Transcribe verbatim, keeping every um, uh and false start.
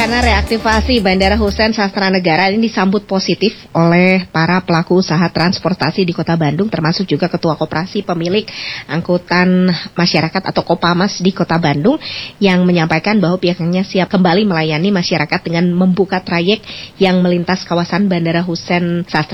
Rencana reaktivasi Bandara Hussein Sastranegara ini disambut positif oleh para pelaku usaha transportasi di Kota Bandung, termasuk juga Ketua Koperasi Pemilik Angkutan Masyarakat atau Kopamas di Kota Bandung, yang menyampaikan bahwa pihaknya siap kembali melayani masyarakat dengan membuka trayek yang melintas kawasan Bandara Hussein Sastranegara